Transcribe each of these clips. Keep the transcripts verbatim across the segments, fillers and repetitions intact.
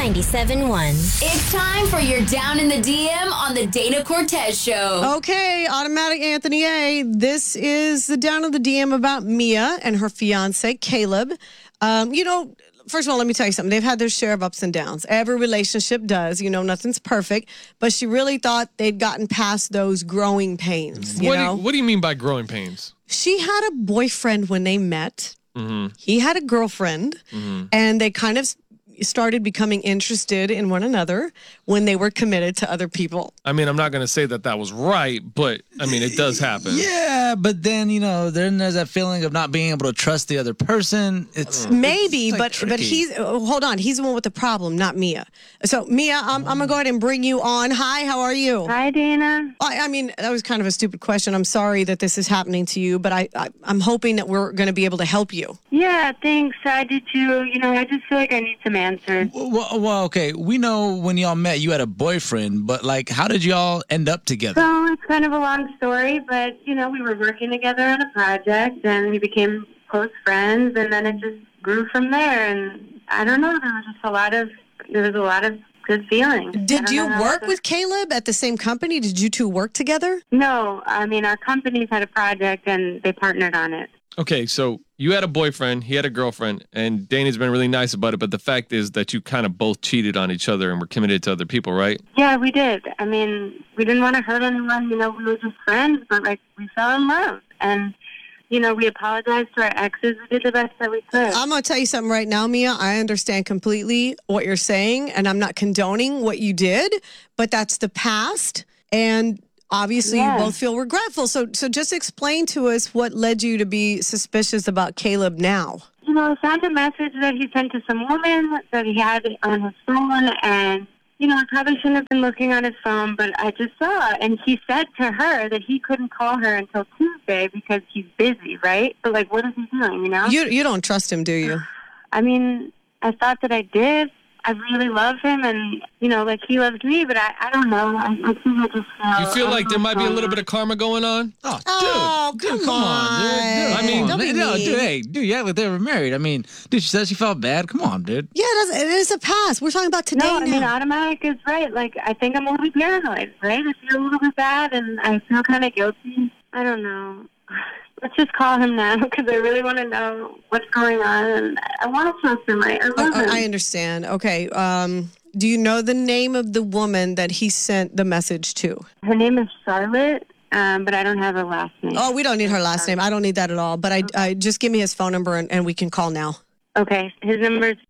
ninety-seven one. It's time for your Down in the D M on the Dana Cortez Show. Okay, Automatic Anthony A. This is the Down in the D M about Mia and her fiance, Caleb. Um, you know, first of all, let me tell you something. They've had their share of ups and downs. Every relationship does. You know, nothing's perfect. But she really thought they'd gotten past those growing pains. You what, know? do you, what do you mean by growing pains? She had a boyfriend when they met. Mm-hmm. He had a girlfriend. Mm-hmm. And they kind of started becoming interested in one another when they were committed to other people. I mean, I'm not going to say that that was right, but I mean, it does happen. Yeah, but then, you know, then there's that feeling of not being able to trust the other person. It's Maybe, it's, like, but tricky. but he's oh, hold on. He's the one with the problem, not Mia. So Mia, I'm, I'm gonna go ahead and bring you on. Hi, how are you? Hi, Dana. I, I mean, that was kind of a stupid question. I'm sorry that this is happening to you, but I, I I'm hoping that we're going to be able to help you. Yeah, thanks. I do too. You know, I just feel like I need some answers. Well, well, okay. We know when y'all met, you had a boyfriend, but like, how did y'all end up together? So it's kind of a long story, but you know, we were working together on a project, and we became close friends, and then it just grew from there. And I don't know, there was just a lot of there was a lot of good feelings. I Did don't you know how work to- with Caleb at the same company? Did you two work together? No, I mean our companies had a project, and they partnered on it. Okay, so you had a boyfriend, he had a girlfriend, and Dana's been really nice about it, but the fact is that you kind of both cheated on each other and were committed to other people, right? Yeah, we did. I mean, we didn't want to hurt anyone. You know, we were just friends, but like we fell in love, and you know, we apologized to our exes. We did the best that we could. I'm going to tell you something right now, Mia. I understand completely what you're saying, and I'm not condoning what you did, but that's the past, and obviously Yeah. you both feel regretful. So, so just explain to us what led you to be suspicious about Caleb now. You know, I found a message that he sent to some woman that he had on his phone, and, you know, I probably shouldn't have been looking on his phone, but I just saw it. And he said to her that he couldn't call her until Tuesday because he's busy, right? But, like, what is he doing, you know? You you don't trust him, do you? I mean, I thought that I did. I really love him, and, you know, like, he loves me, but I, I don't know. I, I think I just feel... You feel like there might be a little bit of karma going on? Oh, dude. Oh, dude, come come on, dude. dude. I mean, don't be no, mean. dude, hey, dude, yeah, like they were married. I mean, dude, she said she felt bad. Come on, dude. Yeah, it is, it is a past. We're talking about today No, I mean, now. Automatic is right. Like, I think I'm a little bit paranoid, right? I feel a little bit bad, and I feel kind of guilty. I don't know. Let's just call him now, because I really want to know what's going on, and I want to trust him. I, I love I, him. I understand. Okay. Um, do you know the name of the woman that he sent the message to? Her name is Charlotte, um, but I don't have her last name. Oh, we don't need her last name. I don't need that at all. But I, I just give me his phone number and, and we can call now. Okay, his number is...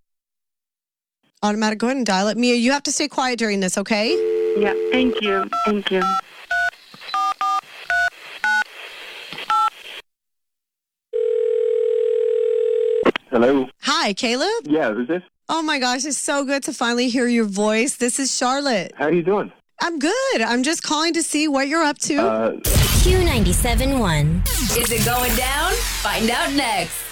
Automatic, go ahead and dial it. Mia, you have to stay quiet during this, okay? Yeah, thank you. Thank you. Hello. Hi, Caleb. Yeah, who's this? Oh my gosh, it's so good to finally hear your voice. This is Charlotte. How are you doing? I'm good. I'm just calling to see what you're up to. Uh, Q ninety-seven one. Is it going down? Find out next.